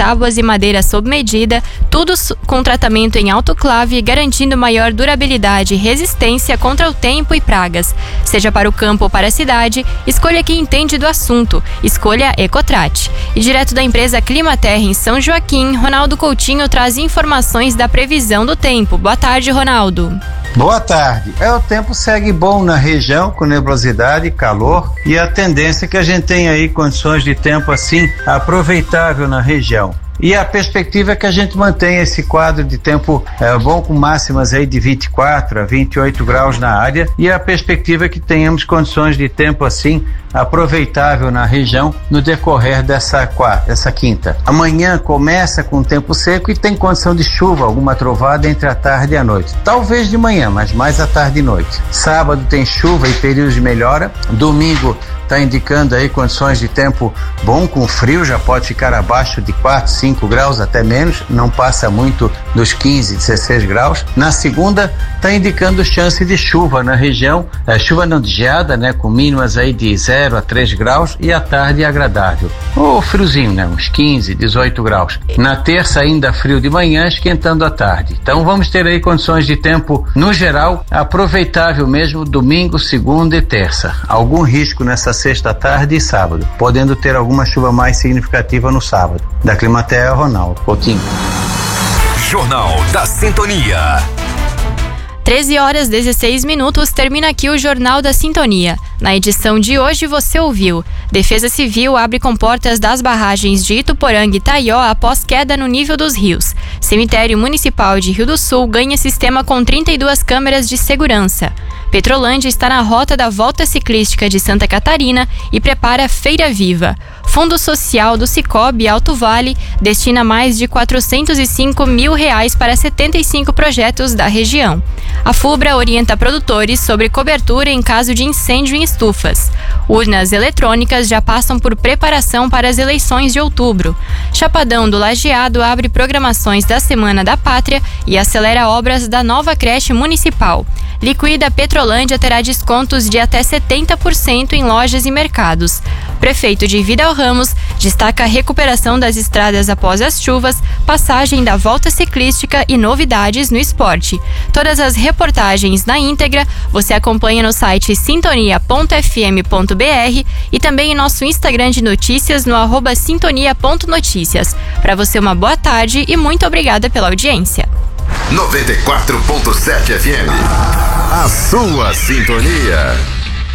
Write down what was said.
tábuas e madeira sob medida, tudo com tratamento em autoclave, garantindo maior durabilidade e resistência contra o tempo e pragas. Seja para o campo ou para a cidade, escolha quem entende do assunto. Escolha Ecotrate. E direto da empresa Climaterra em São Joaquim, Ronaldo Coutinho traz informações da previsão do tempo. Boa tarde, Ronaldo. Boa tarde. O tempo segue bom na região, com nebulosidade, calor, e a tendência é que a gente tenha aí condições de tempo assim aproveitável na região. E a perspectiva é que a gente mantenha esse quadro de tempo bom, com máximas aí de 24 a 28 graus na área, e a perspectiva é que tenhamos condições de tempo assim aproveitável na região no decorrer dessa quinta. Amanhã começa com tempo seco e tem condição de chuva, alguma trovada entre a tarde e a noite. Talvez de manhã, mas mais à tarde e noite. Sábado tem chuva e períodos de melhora. Domingo está indicando aí condições de tempo bom, com frio, já pode ficar abaixo de 4, 5 graus, até menos, não passa muito dos 15, 16 graus. Na segunda está indicando chance de chuva na região, chuva não de geada, né, com mínimas aí de 0 a 3 graus, e à tarde agradável. Ou friozinho, né, uns 15, 18 graus. Na terça ainda frio de manhã, esquentando à tarde. Então vamos ter aí condições de tempo, no geral, aproveitável mesmo, domingo, segunda e terça. Algum risco nessa sexta tarde e sábado, podendo ter alguma chuva mais significativa no sábado. Da Climaterra, Ronaldo Coutinho. Jornal da Sintonia. 13h16, termina aqui o Jornal da Sintonia. Na edição de hoje você ouviu: Defesa Civil abre comportas das barragens de Ituporanga e Taió após queda no nível dos rios. Cemitério Municipal de Rio do Sul ganha sistema com 32 câmeras de segurança. Petrolândia está na rota da Volta Ciclística de Santa Catarina e prepara Feira Viva. Fundo Social do Cicobi Alto Vale destina mais de R$405 mil para 75 projetos da região. A FUBRA orienta produtores sobre cobertura em caso de incêndio em estufas. Urnas eletrônicas já passam por preparação para as eleições de outubro. Chapadão do Lajeado abre programações da Semana da Pátria e acelera obras da nova creche municipal. Liquida Petrolândia terá descontos de até 70% em lojas e mercados. Prefeito de Vidal Ramos destaca a recuperação das estradas após as chuvas, passagem da volta ciclística e novidades no esporte. Todas as reportagens na íntegra você acompanha no site sintonia.fm.br e também em nosso Instagram de notícias no @sintonia.noticias. Para você, uma boa tarde e muito obrigada pela audiência. 94.7 FM. A sua sintonia.